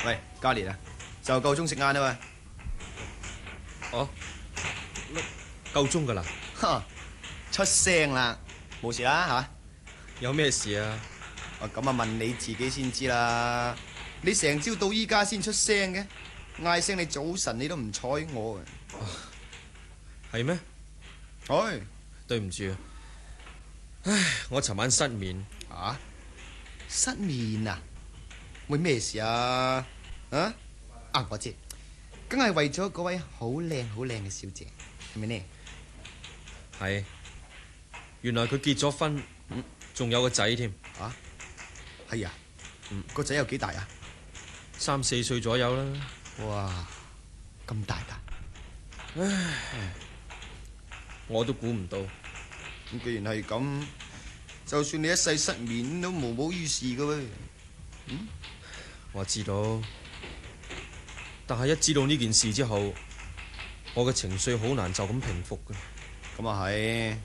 喂，嘉年啊，就夠鐘食晏啦喂。 哦，夠鐘噶啦。 哈，出聲啦，冇事啦吓。 有咩事啊？ 咁啊問你自己先知啦。你成朝到依家先出聲嘅，嗌聲你早晨你都唔睬我嘅。 係咩？ 唉， 對唔住啊。唉，我尋晚失眠。 啊？失眠啊？會咩事啊？啊？我知，梗係為咗嗰位好靚好靚嘅小姐，係咪呢？ 係。原來佢結咗婚，仲有個仔添。 啊？係啊？個仔有幾大啊 ？3、4歲左右啦。 哇，咁大㗎？ 唉，我都估唔到。 咁既然係咁，就算你一世失眠都無補於事㗎喎。 我知道，但係一知道呢件事之後，我嘅情緒好難就咁平復嘅。 咁啊係。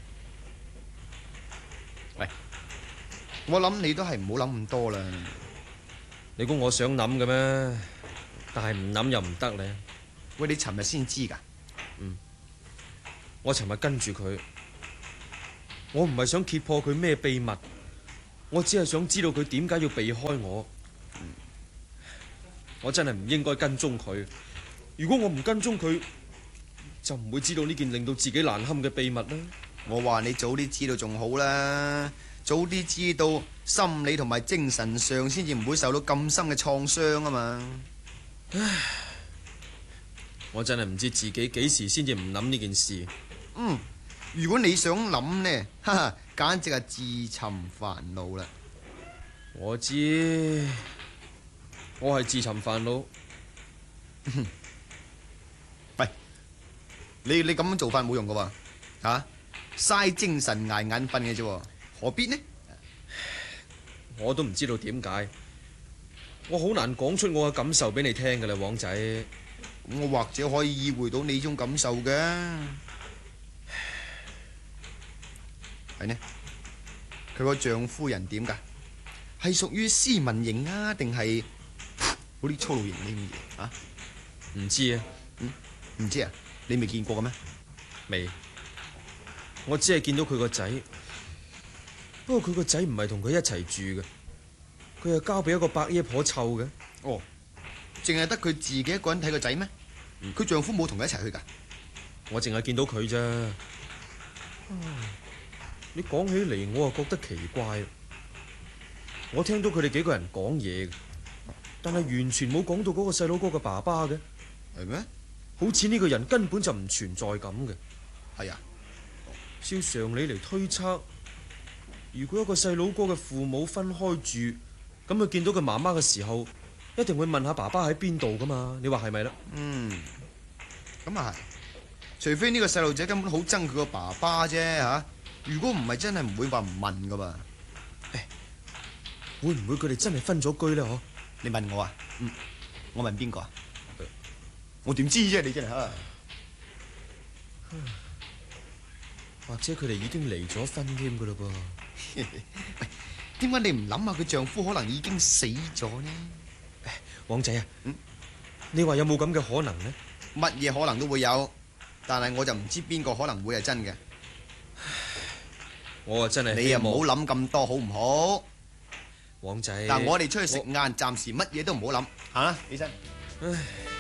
喂，我諗你都係唔好諗咁多啦。 你估我想諗嘅咩？但係唔諗又唔得咧。 喂，你尋日先知㗎？ 我尋日跟住佢，我唔係想揭破佢咩秘密，我只係想知道佢點解要避開我。我真係唔應該跟蹤佢。如果我唔跟蹤佢，就唔會知道呢件令到自己難堪嘅秘密啦。 我話你早啲知道仲好啦，早啲知道心理同埋精神上先至唔會受到咁深嘅創傷啊嘛。 唉，我真係唔知自己幾時先至唔諗呢件事。 如果你想諗呢，哈哈，簡直係自尋煩惱啦。 我知，我係自尋煩惱。 喂，你咁樣做法冇用噶喎，嘥精神捱眼瞓嘅啫，何必呢？ 我都唔知道點解，我好難講出我嘅感受俾你聽噶啦，王仔。 我或者可以意會到你呢種感受嘅。係呢？佢個丈夫人點噶？係屬於斯文型啊，定係嗰啲粗魯型呢啲嘢啊？ 唔知啊。 唔知啊？你未見過嘅咩？ 未。我只係見到佢個仔，不過佢個仔唔係同佢一齊住嘅，佢係交俾一個伯爺婆湊嘅。 哦，淨係得佢自己一個人睇個仔咩？佢丈夫冇同佢一齊去噶？ 我淨係見到佢咋。你講起嚟，我又覺得奇怪。我聽到佢哋幾個人講嘢，但係完全冇講到嗰個細佬哥嘅爸爸嘅。 係咩？ 好似呢個人根本就唔存在咁嘅。 係啊。 照常理嚟推測，如果一個細佬哥嘅父母分開住，咁佢見到佢媽媽嘅時候，一定會問下爸爸喺邊度噶嘛？你話係咪啦？ 咁啊係。除非呢個細路仔根本好憎佢個爸爸啫吓。如果唔係，真係唔會話唔問噶噃。 會唔會佢哋真係分咗居咧？嗬？ 你問我啊？我問邊個啊？我點知啫？你真係吓。 或者佢哋已經離咗婚添噶嘞噃？ 喂，點解你唔諗下佢丈夫可能已經死咗呢？ 王仔啊，你話有冇咁嘅可能呢？ 乜嘢可能都會有，但係我就唔知邊個可能會係真嘅。 我啊真係你又唔好諗咁多好唔好？ 王仔， 但我哋出去食晏，暫時乜嘢都唔好諗。行啦，起身。